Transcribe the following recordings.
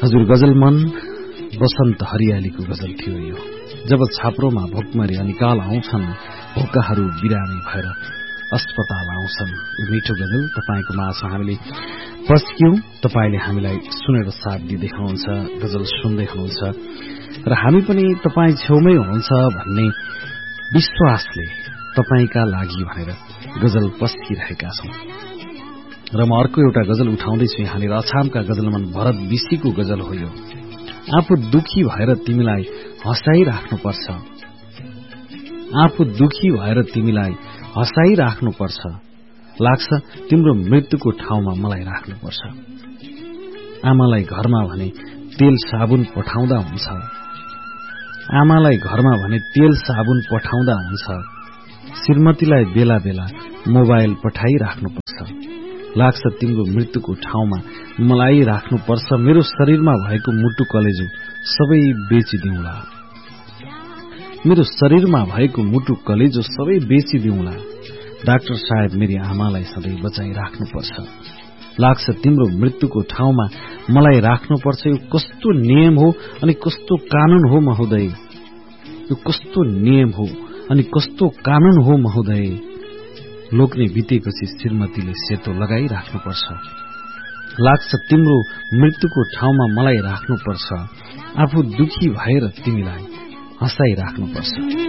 हजुर गजल मन बसन्त हरियालीको गजल थियो यो। जब छाप्रोमा भोकमरी अनि काल आउँछन्, भोकाहरू बिरामी भएर अस्पताल आउँछन्। यो मिठो गजल तपाईको माझ हामीले पस्क्यौं। तपाईले हामीलाई सुनेर साथ दिँदै हुनुहुन्छ, गजल सुन्दै हुनुहुन्छ र हामी पनि तपाई छेउमै हुनुहुन्छ भन्ने विश्वासले तपाईका लागि भनेर गजल पस्किरहेका छौं। र म अर्को एउटा गजल उठाउँदैछु यहाँनिर। अछामका गजलमन भरत विशीको गजल हो यो। आफू दुखी भएर तिमीलाई हँसाइराख्नुपर्छ, आफू दुखी भएर तिमीलाई हँसाइराख्नुपर्छ, लाग्छ तिम्रो मृत्युको ठाउँमा मलाई राख्नुपर्छ। आमालाई घरमा भने तेल साबुन पठाउँदा हुन्छ, आमालाई घरमा भने तेल साबुन पठाउँदा हुन्छ, श्रीमतीलाई बेला बेला मोबाइल पठाइराख्नुपर्छ, लाग्छ तिम्रो मृत्युको ठाउँमा मलाई राख्नुपर्छ। मेरो शरीरमा भएको मुटु कलेजो सबै बेचिदिउँला, मेरो शरीरमा भएको मुटु कलेजो सबै बेचिदिउँला, डाक्टर साहेब मेरी आमालाई सधैँ बचाइराख्नुपर्छ, लाग्छ तिम्रो मृत्युको ठाउँमा मलाई राख्नुपर्छ। यो कस्तो नियम हो अनि कस्तो कानून हो महोदय, यो कस्तो नियम हो अनि कस्तो कानून हो महोदय। लोग्ने बितेपछि श्रीमतीले सेतो लगाइराख्नुपर्छ, लाग्छ तिम्रो मृत्युको ठाउँमा मलाई राख्नुपर्छ, आफू दुखी भएर तिमीलाई हँसाइराख्नुपर्छ।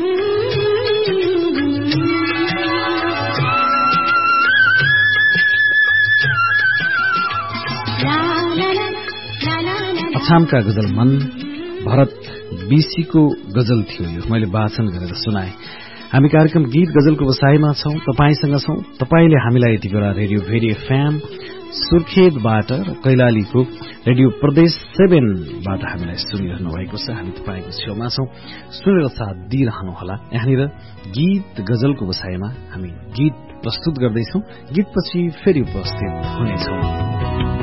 अछामका गजल मन भरत विशीको गजल थियो यो। मैले वाचन गरेर सुनाए। हामी कार्यक्रम गीत गजलको बसाईमा छौं, तपाईसँग छौं। तपाईले हामीलाई यति बेला रेडियो भेरी एफएम सुर्खेतबाट र कैलालीको रेडियो प्रदेश 7बाट हामीलाई सुनिरहनु भएको छ। हामी तपाईको छेउमा छौं, सुनेर साथ दिइरहनुहोला। यहाँनिर गीत गजलको बसाईमा हामी गीत प्रस्तुत गर्दैछौं। गीतपछि फेरि उपस्थित हुनेछौं।